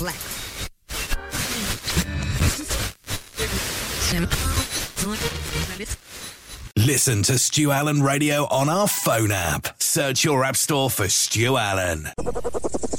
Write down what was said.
Black. Listen to Stu Allen Radio on our phone app. Search your app store for Stu Allen.